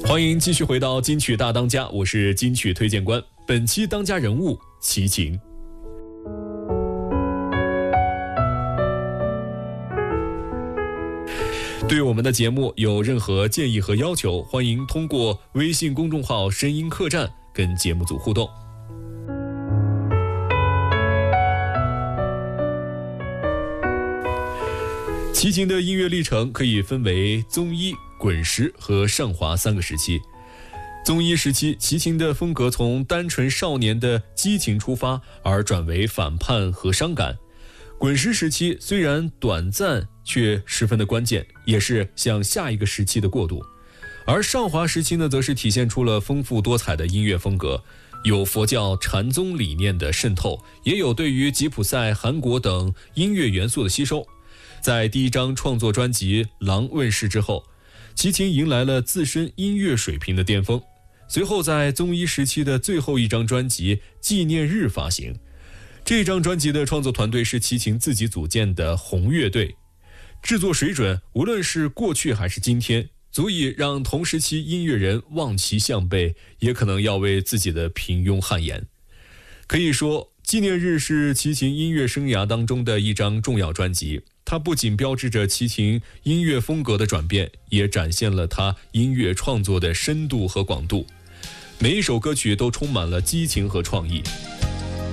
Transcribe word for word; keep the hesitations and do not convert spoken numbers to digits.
欢迎继续回到金曲大当家，我是金曲推荐官。本期当家人物齐秦。对我们的节目有任何建议和要求，欢迎通过微信公众号声音客栈跟节目组互动。齐秦的音乐历程可以分为综艺、滚石和上华三个时期。综艺时期，齐秦的风格从单纯少年的激情出发，而转为反叛和伤感。滚石时期虽然短暂，却十分的关键，也是向下一个时期的过渡。而上华时期呢，则是体现出了丰富多彩的音乐风格，有佛教禅宗理念的渗透，也有对于吉普赛、韩国等音乐元素的吸收。在第一张创作专辑《狼》问世之后，齐秦迎来了自身音乐水平的巅峰。随后在综艺时期的最后一张专辑《纪念日》发行，这张专辑的创作团队是齐秦自己组建的红乐队，制作水准无论是过去还是今天，足以让同时期音乐人望其项背，也可能要为自己的平庸汗颜。可以说，《纪念日》是齐秦音乐生涯当中的一张重要专辑，它不仅标志着齐秦音乐风格的转变，也展现了他音乐创作的深度和广度。每一首歌曲都充满了激情和创意。